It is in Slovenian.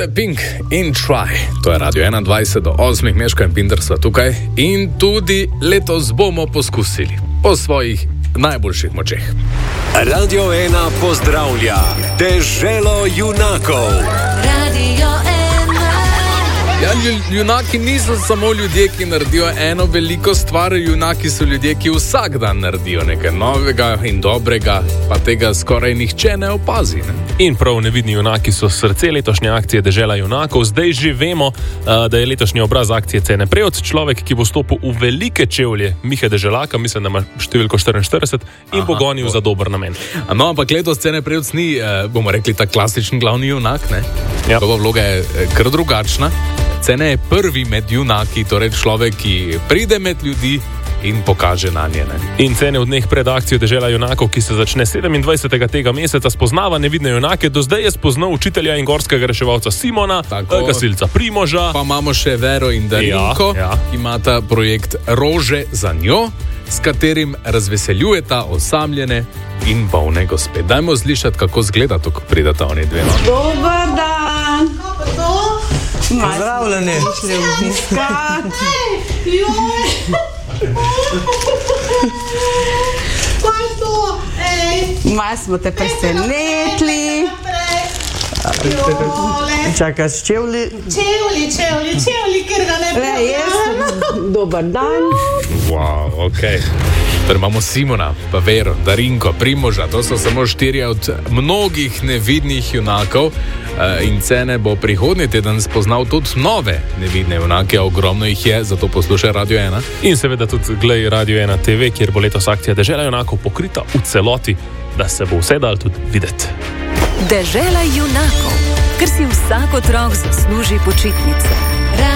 je Pink in Try. To je Radio 21 do 8. Meško in Pinder sva tukaj in tudi letos bomo poskusili po svojih najboljših močeh. Radio 1 pozdravlja Deželo junakov. Radio 1. Ja, junaki niso samo ljudje, ki naredijo eno veliko stvar, junaki so ljudje, ki vsak dan naredijo nekaj novega in dobrega, pa tega skoraj nihče ne opazi. Ne? In prav nevidni junaki so srce letošnje akcije Dežela junakov. Zdaj že vemo, da je letošnji obraz akcije Cene Prevc, človek, ki bo stopil v velike čevlje Mihe Deželaka, mislim, da ima številko 44 in bo gonil za dober namen. No, ampak letos Cene Prevc ni, bomo rekli, ta klasičen glavni junak, ne? Ja. Njegova vloga je kar drugačna. Cene je prvi med junaki, torej človek, ki pride med ljudi in pokaže na nje. Ne? In Cene v dneh pred akcijo Dežela junakov, ki se začne 27. tega meseca, spoznava nevidne junake. Do zdaj je spoznal učitelja in gorskega reševalca Simona, gasilca Primoža. Pa imamo še Vero in Darinko, ki imata projekt Rože za njo, s katerim razveseljujeta osamljene in bolne gospe. Dajmo slišati, kako zgleda to, ko pridata oni dve. Dobar dan! Pozdravljeni! Malo smo te presenetili. Čakaš čevlji? Čevlji, ker ga ne prejem. Dobar dan. Wow, ok. Torej imamo Simona, pa Vero, Darinko, Primoža, to so samo 4 od mnogih nevidnih junakov in Cene bo prihodnji teden spoznal tudi nove nevidne junake, ogromno jih je, zato poslušaj Radio 1. In seveda tudi glej Radio 1 TV, kjer bo letos akcija Dežela junakov pokrita v celoti, da se bo vse dal tudi videti. Dežela junakov, ker si vsak otrok zasluži počitnice.